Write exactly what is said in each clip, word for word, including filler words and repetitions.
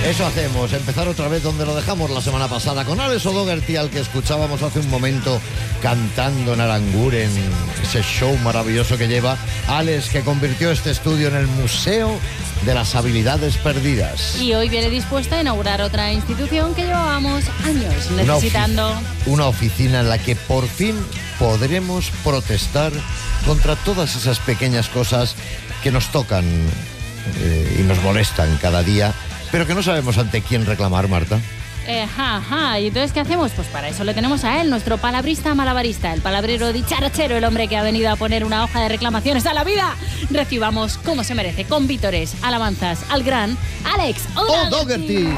Eso hacemos, empezar otra vez donde lo dejamos la semana pasada, con Alex O'Doherty, al que escuchábamos hace un momento cantando en Aranguren, ese show maravilloso que lleva Alex, que convirtió este estudio en el Museo de las Habilidades Perdidas. Y hoy viene dispuesta a inaugurar otra institución que llevábamos años necesitando. Una, ofi- una oficina en la que por fin podremos protestar contra todas esas pequeñas cosas que nos tocan eh, y nos molestan cada día, pero que no sabemos ante quién reclamar, Marta. Eh, ja, ja. ¿Y entonces qué hacemos? Pues para eso le tenemos a él, nuestro palabrista malabarista, el palabrero dicharachero, el hombre que ha venido a poner una hoja de reclamaciones a la vida. Recibamos, como se merece, con vítores, alabanzas, al gran Alex O'Doherty.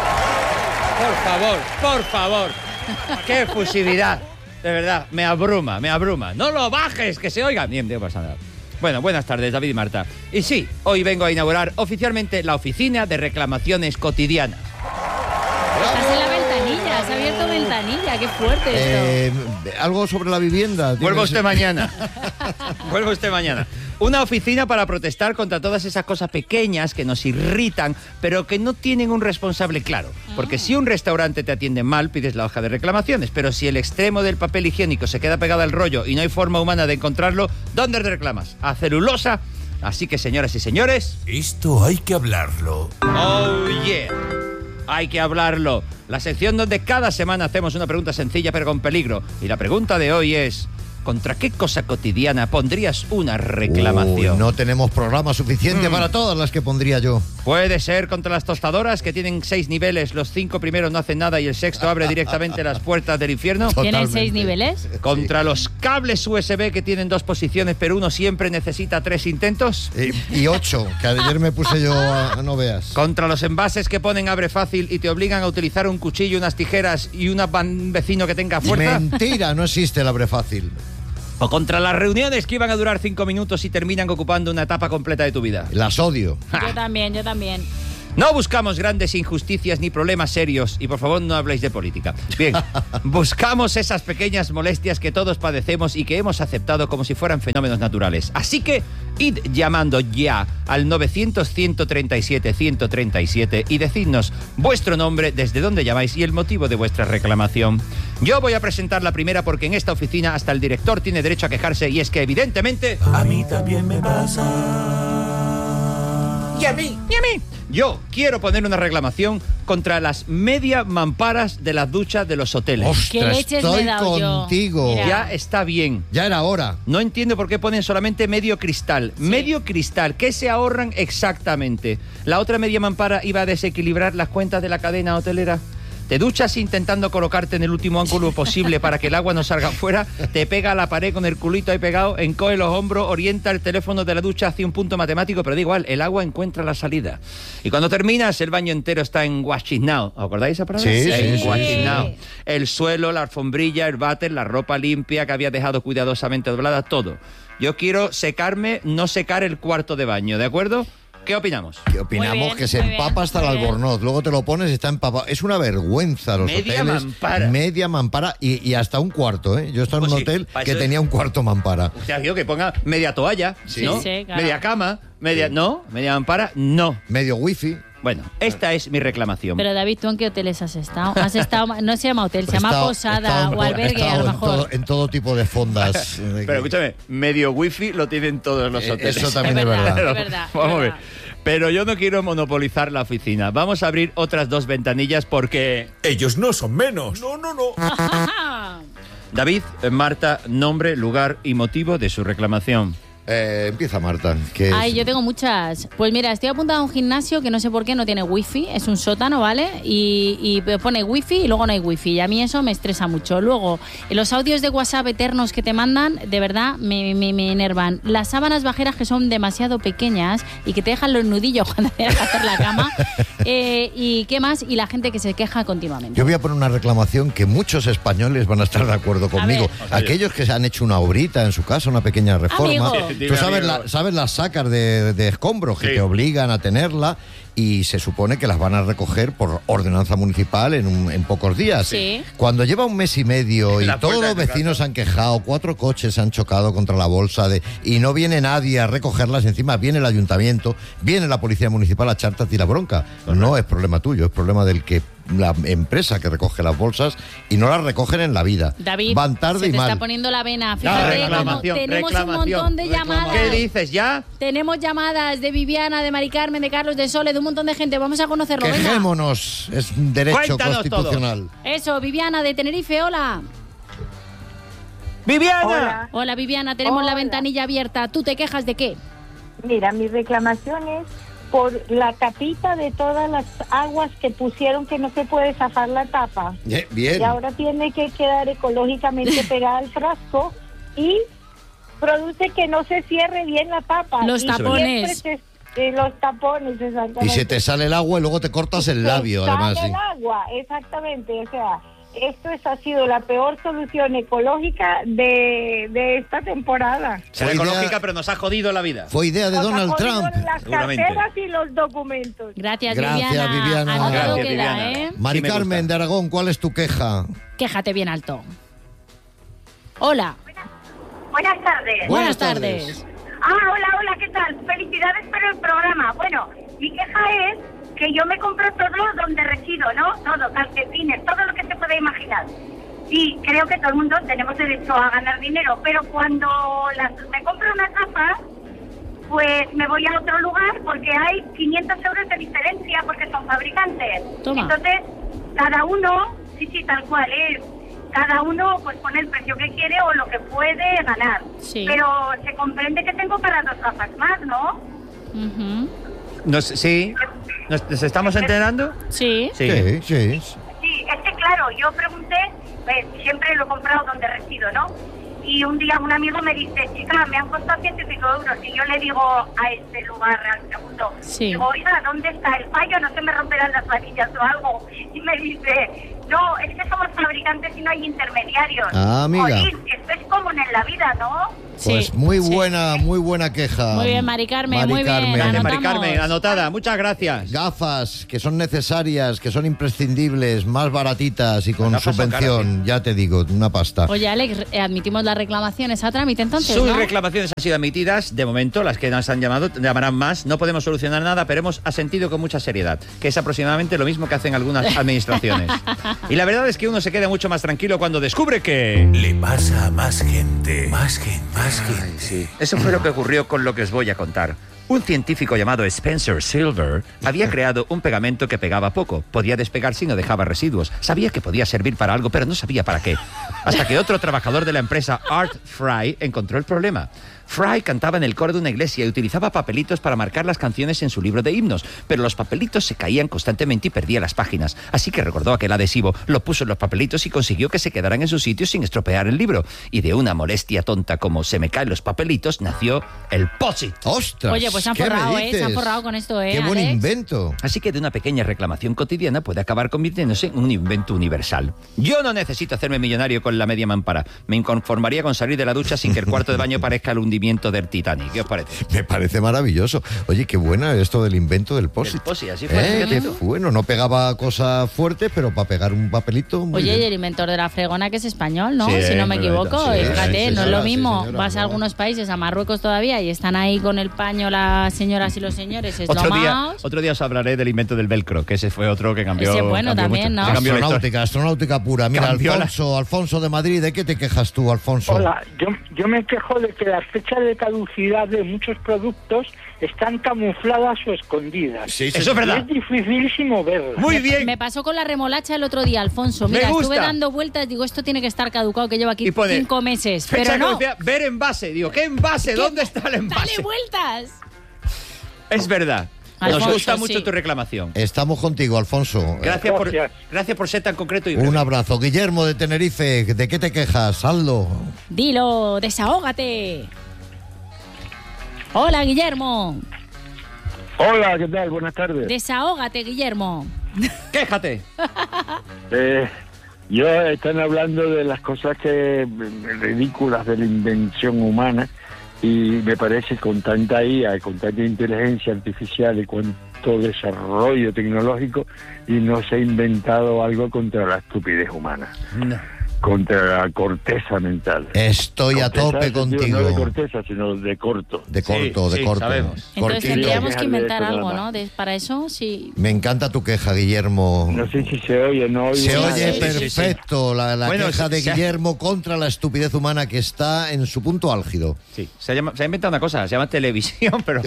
Por favor, por favor. ¡Qué efusividad! De verdad, me abruma, me abruma. ¡No lo bajes, que se oiga! Bien, no pasa nada. Bueno, buenas tardes, David y Marta. Y sí, hoy vengo a inaugurar oficialmente la Oficina de Reclamaciones Cotidianas. Estás en la ventanilla, has abierto ventanilla, qué fuerte Eh, esto. algo sobre la vivienda. Vuelvo ¿Tienes? usted mañana. Vuelvo usted mañana. Una oficina para protestar contra todas esas cosas pequeñas que nos irritan, pero que no tienen un responsable claro. Porque si un restaurante te atiende mal, pides la hoja de reclamaciones. Pero si el extremo del papel higiénico se queda pegado al rollo y no hay forma humana de encontrarlo, ¿dónde reclamas? ¿A celulosa? Así que, señoras y señores... Esto hay que hablarlo. ¡Oh, yeah! Hay que hablarlo. La sección donde cada semana hacemos una pregunta sencilla pero con peligro. Y la pregunta de hoy es... ¿contra qué cosa cotidiana pondrías una reclamación? Uy, no tenemos programa suficiente mm. para todas las que pondría yo. Puede ser contra las tostadoras, que tienen seis niveles. Los cinco primeros no hacen nada y el sexto abre directamente las puertas del infierno. ¿Tienen seis niveles? Contra los cables U S B, que tienen dos posiciones, pero uno siempre necesita tres intentos. Y, y ocho, que ayer me puse yo a, a no veas. Contra los envases que ponen abre fácil y te obligan a utilizar un cuchillo, unas tijeras y una un vecino que tenga fuerza. Mentira, no existe el abre fácil. O contra las reuniones que iban a durar cinco minutos y terminan ocupando una etapa completa de tu vida. Las odio. Yo también, yo también. No buscamos grandes injusticias ni problemas serios. Y por favor, no habléis de política. Bien, buscamos esas pequeñas molestias que todos padecemos y que hemos aceptado como si fueran fenómenos naturales. Así que, id llamando ya al novecientos, ciento treinta y siete, ciento treinta y siete y decidnos vuestro nombre, desde dónde llamáis y el motivo de vuestra reclamación. Yo voy a presentar la primera porque en esta oficina hasta el director tiene derecho a quejarse, y es que evidentemente... A mí también me pasa. Y a mí, y a mí. Yo quiero poner una reclamación contra las media mamparas de las duchas de los hoteles. ¡Ostras, ¿Qué leches estoy me he dado yo? contigo! Mira. Ya está bien. Ya era hora. No entiendo por qué ponen solamente medio cristal. Sí. Medio cristal, ¿qué se ahorran exactamente? La otra media mampara iba a desequilibrar las cuentas de la cadena hotelera. Te duchas intentando colocarte en el último ángulo posible para que el agua no salga fuera, te pega a la pared con el culito ahí pegado, encoge los hombros, orienta el teléfono de la ducha hacia un punto matemático, pero da igual, el agua encuentra la salida. Y cuando terminas, el baño entero está en washing now. ¿Os acordáis esa palabra? Sí, sí, En sí, washing sí. now. El suelo, la alfombrilla, el váter, la ropa limpia que había dejado cuidadosamente doblada, todo. Yo quiero secarme, no secar el cuarto de baño, ¿de acuerdo? ¿Qué opinamos? ¿Qué opinamos? Muy bien, que se muy empapa bien, hasta el muy bien. albornoz. Luego te lo pones y está empapado. Es una vergüenza los Media hoteles. mampara. Media mampara. Y, y hasta un cuarto, ¿eh? Yo he estado en Pues un sí, hotel para que eso- tenía un cuarto mampara. O sea, digo que ponga media toalla, Sí. ¿no? Sí, claro. Media cama, media... ¿No? Media mampara, no. Medio wifi. Bueno, esta es mi reclamación. Pero David, ¿tú en qué hoteles has estado? Has estado, no se llama hotel, se He llama estado- he posada estado- o he albergue, a estado lo en todo, mejor. en todo tipo de fondas. Pero escúchame, medio wifi lo tienen todos los Eh, hoteles. eso también Es es verdad, verdad. es verdad, es Vamos a ver. verdad. Pero yo no quiero monopolizar la oficina. Vamos a abrir otras dos ventanillas porque... Ellos no son menos. No, no, no. David, eh, Marta, nombre, lugar y motivo de su reclamación. Eh, empieza Marta. Que Ay, es- yo tengo muchas. Pues mira, estoy apuntada a un gimnasio que no sé por qué no tiene wifi, es un sótano, ¿vale? Y, y pone wifi y luego no hay wifi, y a mí eso me estresa mucho. Luego, los audios de WhatsApp eternos que te mandan, de verdad, me, me, me enervan. Las sábanas bajeras que son demasiado pequeñas y que te dejan los nudillos cuando te dejas hacer la cama. Eh, ¿Y qué más? Y la gente que se queja continuamente. Yo voy a poner una reclamación que muchos españoles van a estar de acuerdo conmigo. ver. Aquellos que se han hecho una obrita en su casa, una pequeña reforma. Amigo. Tú sabes, la- sabes las sacas de, de escombros que Sí. te obligan a tenerla. y se supone que las van a recoger por ordenanza municipal en, un, en pocos días. Sí. Cuando lleva un mes y medio y La todos puerta los de tu vecinos han quejado, cuatro coches han chocado contra la bolsa de, y no viene nadie a recogerlas, encima viene el ayuntamiento, viene la policía municipal a echarte a ti la bronca. No es problema tuyo, es problema del que la empresa que recoge las bolsas y no las recogen en la vida. David, van tarde se y te mal. está poniendo la vena. No, Fíjate cómo reclamación, tenemos reclamación, un montón de reclamación. llamadas. ¿Qué dices ya? Tenemos llamadas de Viviana, de Mari Carmen, de Carlos, de Sole, de un montón de gente. Vamos a conocerlo. Venga. Quejémonos, es un derecho Cuéntanos constitucional. Eso, Viviana, de Tenerife, hola. ¡Viviana! Hola. Hola, Viviana, tenemos la Hola. ventanilla abierta. ¿Tú te quejas de qué? Mira, mi reclamación es por la tapita de todas las aguas que pusieron que no se puede zafar la tapa. Bien, bien. Y ahora tiene que quedar ecológicamente pegada al frasco y produce que no se cierre bien la tapa. Los Y tapones. siempre se- eh, los tapones, exactamente. Y se te sale el agua y luego te cortas el labio, Se además. sale Sí. el agua, exactamente. O sea, esto es, ha sido la peor solución ecológica de, de esta temporada. Será Fue idea- ecológica, pero nos ha jodido la vida. Fue idea de Nos Donald ha jodido Trump. las Seguramente. carteras y los documentos. Gracias, Gracias, Viviana. Viviana. Anotado Gracias, queda, Viviana. ¿eh? Mari Sí me Carmen gusta. de Aragón, ¿cuál es tu queja? Quéjate bien alto. Hola. Buenas tardes. Buenas Buenas tardes. tardes. Ah, hola, hola, ¿qué tal? Felicidades por el programa. Bueno, mi queja es que yo me compro todo donde resido, ¿no? Todo, calcetines, todo lo que se puede imaginar. Y creo que todo el mundo tenemos derecho a ganar dinero, pero cuando las, me compro una capa, pues me voy a otro lugar porque hay quinientos euros de diferencia porque son fabricantes. Toma. Entonces, cada uno, sí, sí, tal cual, es. Cada uno pues pone el precio que quiere o lo que puede ganar. Sí. Pero se comprende que tengo para dos gafas más, ¿no? Ujú. Nos, sí. ¿Nos, nos estamos enterando? Sí. Sí, sí. Sí, es que claro, yo pregunté, pues, siempre lo he comprado donde resido, ¿no? Y un día un amigo me dice, chica, me han costado ciento y pico euros. Y yo le digo a este lugar, al segundo, Sí. digo, oiga, ¿dónde está el fallo? No se me romperán las varillas o algo. Y me dice, no, es que somos fabricantes y no hay intermediarios. Ah, amiga. Jolín, esto es común en la vida, ¿no? Pues Sí, muy sí. buena, muy buena queja. Muy bien, Mari Carmen, Mari muy bien, Carmen. Gracias, Mari Anotamos. Carmen. Anotada. Muchas gracias. Gafas que son necesarias, que son imprescindibles, más baratitas y con Las gafas son subvención, ya te digo, una pasta. Oye, Alex, eh, admitimos las reclamaciones a trámite entonces, Sus ¿no? reclamaciones han sido admitidas, de momento, las que nos han llamado llamarán más. No podemos solucionar nada, pero hemos asentido con mucha seriedad, que es aproximadamente lo mismo que hacen algunas administraciones. Y la verdad es que uno se queda mucho más tranquilo cuando descubre que... Le pasa a más gente. Más gente, más gente. Eso fue lo que ocurrió con lo que os voy a contar. Un científico llamado Spencer Silver había creado un pegamento que pegaba poco. Podía despegarse y no dejaba residuos. Sabía que podía servir para algo, pero no sabía para qué. Hasta que otro trabajador de la empresa Art Fry encontró el problema. Fry cantaba en el coro de una iglesia y utilizaba papelitos para marcar las canciones en su libro de himnos, pero los papelitos se caían constantemente y perdía las páginas. Así que recordó aquel adhesivo, lo puso en los papelitos y consiguió que se quedaran en su sitio sin estropear el libro. Y de una molestia tonta como se me caen los papelitos, nació el Post-it. ¡Ostras! Oye, pues se han ¿qué me forrado, ¿eh? Se han dices? forrado con esto, ¿eh, ¡Qué buen Alex? invento! Así que de una pequeña reclamación cotidiana puede acabar convirtiéndose en un invento universal. Yo no necesito hacerme millonario con la media mampara. Me conformaría con salir de la ducha sin que el cuarto de baño parezca el hundimiento del Titanic. ¿Qué os parece? Me parece maravilloso. Oye, qué buena esto del invento del post-it. Del post-it, así fue, Eh, fíjate qué tú. bueno, no pegaba cosas fuertes, pero para pegar un papelito... muy Oye, y bien. el inventor de la fregona que es español, ¿no? Sí, si no me muy equivoco, bonito, sí, fíjate, sí, no es señora, lo sí, mismo. señora, Vas a no. algunos países, a Marruecos todavía, y están ahí con el paño las señoras y los señores Otro día, eslomados. otro día os hablaré del invento del velcro, que ese fue otro que cambió. Ese bueno cambió también, mucho. ¿no? Que cambió la historia. Astronáutica, astronáutica pura. Mira, Cambió la- Alfonso, Alfonso de Madrid, ¿de qué te quejas tú, Alfonso? Hola, yo, yo me quejo de que las fechas de caducidad de muchos productos están camufladas o escondidas. Sí, sí, Eso es Y verdad. es dificilísimo verlas. Muy bien. Me pasó con la remolacha el otro día, Alfonso. Me Mira, gusta. estuve dando vueltas, digo, esto tiene que estar caducado, que llevo aquí Y pone, cinco meses. Fecha Pero de no, caducidad, ver envase. Digo, ¿qué envase? ¿Dónde está el envase? dale vueltas. Es verdad. Alfonso, Nos gusta mucho sí. tu reclamación. Estamos contigo, Alfonso. Gracias por, Gracias. gracias por ser tan concreto y breve. Un abrazo. Guillermo de Tenerife, ¿de qué te quejas? Hazlo. Dilo, desahógate. Hola, Guillermo. Hola, ¿qué tal? Buenas tardes. Desahógate, Guillermo. Quéjate. Eh, yo están hablando de las cosas que ridículas de la invención humana Y me parece con tanta I A, con tanta inteligencia artificial y cuánto desarrollo tecnológico, y no se ha inventado algo contra la estupidez humana. No. Contra la corteza mental. Estoy a Corteza tope en sentido, contigo. No de corteza, sino de corto. De corto, Sí, de sí, corto. sabemos. Entonces Cortito. tendríamos que Dejarle inventar esto algo, nada ¿no? más. De- para eso, sí. Me encanta tu queja, Guillermo. No sé si se oye, no oigo Se nada. oye sí, perfecto la, la Bueno, queja se- de se ha- Guillermo contra la estupidez humana que está en su punto álgido. Sí, se ha, llama- se ha inventado una cosa, se llama televisión, pero...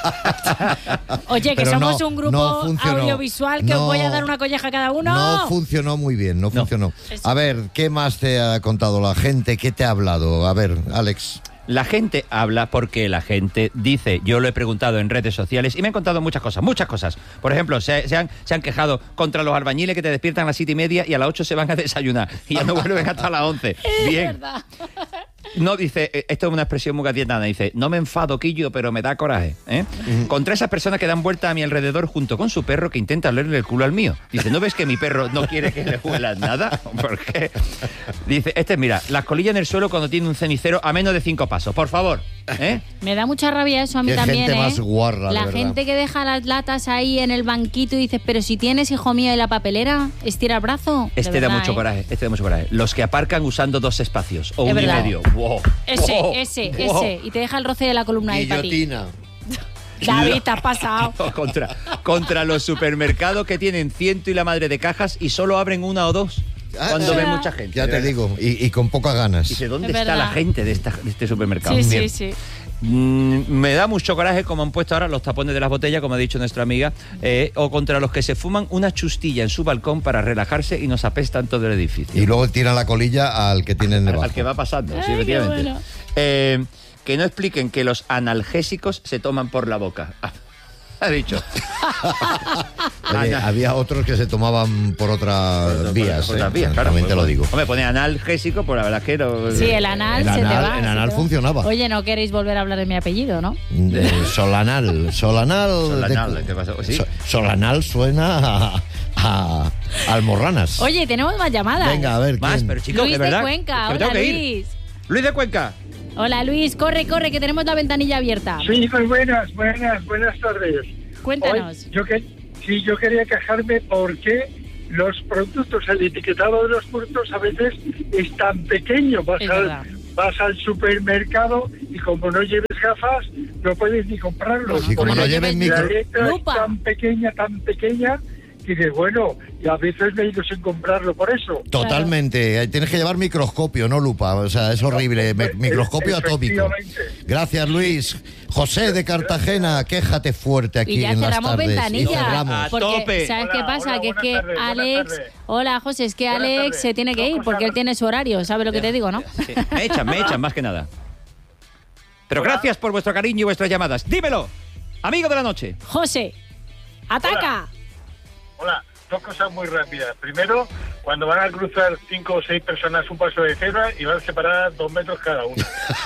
Oye, que Pero somos no, un grupo no funcionó. audiovisual que No. os voy a dar una colleja a cada uno. No funcionó muy bien, no, No. funcionó. Eso. A ver, ¿qué más te ha contado la gente? ¿Qué te ha hablado? A ver, Alex. La gente habla porque la gente dice. Yo lo he preguntado en redes sociales y me han contado muchas cosas, muchas cosas. Por ejemplo, se, se han, se han quejado contra los albañiles que te despiertan a las siete y media y a las ocho se van a desayunar y ya no vuelven hasta las once. Es Bien. verdad. No, dice, eh, esto es una expresión muy gaditana, dice, no me enfado, Quillo, pero me da coraje. ¿eh? Contra esas personas que dan vuelta a mi alrededor junto con su perro que intenta olerle el culo al mío. Dice, ¿no ves que mi perro no quiere que le huelas nada? ¿Por qué? Dice, este, mira, las colillas en el suelo cuando tiene un cenicero a menos de cinco pasos, por favor. ¿eh? Me da mucha rabia eso a mí Qué también, gente ¿eh? más guarra, de La verdad. gente que deja las latas ahí en el banquito y dices, pero si tienes, hijo mío, en la papelera, estira el brazo. De Este da verdad, mucho ¿eh? coraje, este da mucho coraje. Los que aparcan usando dos espacios o Es uno verdad. y medio. Wow. Ese, Wow. ese, Wow. ese. Y te deja el roce de la columna ahí para ti. Guillotina. David, te has pasado. contra, contra los supermercados que tienen ciento y la madre de cajas y solo abren una o dos cuando Ah, ven ah. mucha gente. Ya te digo, y, y con pocas ganas. Dice, ¿dónde Es está la verdad. gente de, esta, de este supermercado? Sí, sí, Bien. sí. Mm, me da mucho coraje como han puesto ahora los tapones de las botellas, como ha dicho nuestra amiga, eh, o contra los que se fuman una chustilla en su balcón para relajarse y nos apestan todo el edificio. Y luego tiran la colilla al que tienen debajo. Al que va pasando, sí, Ay, qué efectivamente. bueno. Eh, que no expliquen que los analgésicos se toman por la boca. Ha dicho. Oye, Ana- había otros que se tomaban por otras Por- vías. por otras eh, vías, claro, también pues, te lo pues, digo. Hombre, pone analgésico, pues la verdad es que no- Sí, el anal El se te anal- va. el se anal te va. funcionaba. Oye, no queréis volver a hablar de mi apellido, ¿no? Eh, solanal, solanal. Solanal, de- ¿qué pasó? ¿Sí? So- solanal suena a, a almorranas. Oye, tenemos más llamadas. Venga, a ver. Más, ¿quién? pero chicos, Luis de verdad. de Cuenca. que me tengo Hola, que ir. Luis. Luis de Cuenca. Hola, Luis. Corre, corre, que tenemos la ventanilla abierta. Sí, muy buenas, buenas, buenas tardes. Cuéntanos. Hoy yo que, sí, yo quería quejarme porque los productos, el etiquetado de los productos a veces es tan pequeño. Vas, Es al, verdad. vas al supermercado y como no lleves gafas, no puedes ni comprarlo. Sí, como no lleves la micro- letra Lupa. es tan pequeña, tan pequeña, que dices, bueno, y a veces me he ido sin comprarlo por eso. Totalmente. Tienes que llevar microscopio, no lupa. O sea, es horrible. Me- e- microscopio atómico. efectivamente. Gracias, Luis. José de Cartagena, quéjate fuerte aquí Y ya en las cerramos tardes. Y ventanilla. cerramos. A Porque, tope. ¿sabes Hola, qué pasa? hola, que es buenas que tardes, buenas Alex. tardes. Hola, José, es que Buenas Alex tardes. se tiene que Dos ir porque cosas. él tiene su horario. ¿Sabes lo que te digo, no? Sí, me echan, me echan, más que nada. Pero gracias por vuestro cariño y vuestras llamadas. Dímelo, amigo de la noche. José, ataca. Hola, dos cosas muy rápidas. Primero, cuando van a cruzar cinco o seis personas un paso de cebra y van separadas dos metros cada uno.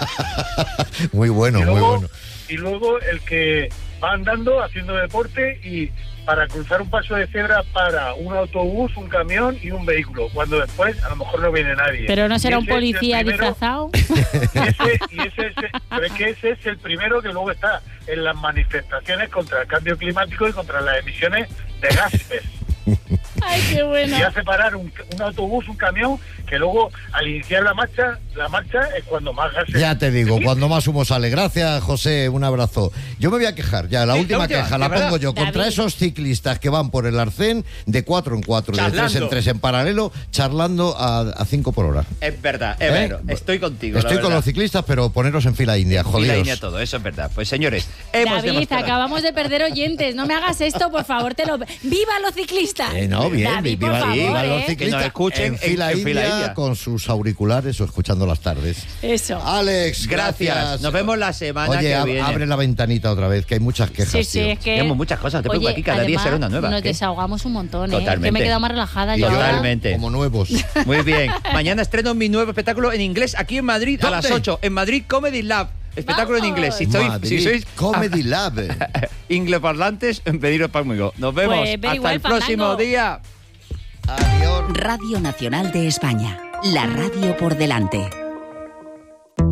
Muy bueno, y, muy luego, bueno. y luego el que va andando, haciendo deporte y para cruzar un paso de cebra para un autobús, un camión y un vehículo, cuando después a lo mejor no viene nadie. Pero no será Y un ese es el policía primero- disfrazado. y ese, y ese es, el- pero es que ese es el primero que luego está en las manifestaciones contra el cambio climático y contra las emisiones de gases. Ay, qué bueno. Y hace parar un, un autobús, un camión, que luego al iniciar la marcha, la marcha es cuando más gases. Ya te digo, ¿Sí? cuando más humo sale. Gracias, José, un abrazo. Yo me voy a quejar, ya, la Sí, última la última, queja la de verdad. pongo yo. Contra David. esos ciclistas que van por el arcén de cuatro en cuatro, de tres Charlando. en tres en paralelo, charlando a, a cinco por hora. Es verdad, ¿Eh? es verdad. Estoy contigo. Estoy la con verdad. los ciclistas, pero poneros en fila india, Y la jodidos. línea todo, eso es verdad. Pues señores, hemos David, demostrado- acabamos de perder oyentes. No me hagas esto, por favor, te lo. ¡Viva los ciclistas! Eh, no, bien, David, viva, por favor, viva los ¿eh? ciclistas. Que nos escuchen en en- fila, en india, fila india. con sus auriculares o escuchando las tardes. Eso. Alex, Gracias. gracias. Nos vemos la semana Oye, que ab- viene. abre la ventanita otra vez, que hay muchas quejas, Sí, sí, tío. es que. Tenemos muchas cosas, te preocupes, aquí cada día además, será una nueva, Nos ¿qué? desahogamos un montón, ¿eh? Que Totalmente. me he quedado más relajada Y yo. yo, ahora. Totalmente. como nuevos. Muy bien. Mañana estreno mi nuevo espectáculo en inglés aquí en Madrid a ¿Dónde? las ocho. En Madrid Comedy Lab. Espectáculo en ¡Vamos! inglés. Si, sois, Madrid si sois Comedy Lab. ingleparlantes, pediros conmigo. Nos vemos. Pues, very Hasta well, el próximo Fandango. día. Adiós. Radio Nacional de España. La radio por delante.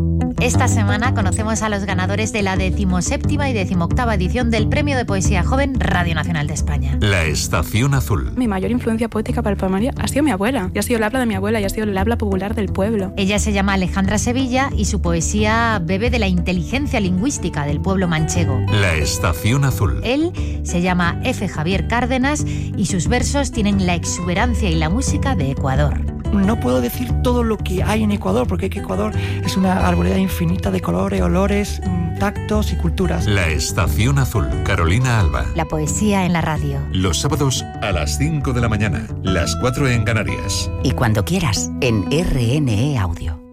Esta semana conocemos a los ganadores de la decimoséptima y decimoctava edición del Premio de Poesía Joven Radio Nacional de España. La Estación Azul. Mi mayor influencia poética para el poemario ha sido mi abuela. Y ha sido el habla de mi abuela y ha sido el habla popular del pueblo. Ella se llama Alejandra Sevilla y su poesía bebe de la inteligencia lingüística del pueblo manchego. La Estación Azul. Él se llama F. Javier Cárdenas y sus versos tienen la exuberancia y la música de Ecuador. No puedo decir todo lo que hay en Ecuador, porque Ecuador es una arboleda infinita de colores, olores, tactos y culturas. La Estación Azul. Carolina Alba. La poesía en la radio. Los sábados a las cinco de la mañana, las cuatro en Canarias. Y cuando quieras, en R N E Audio.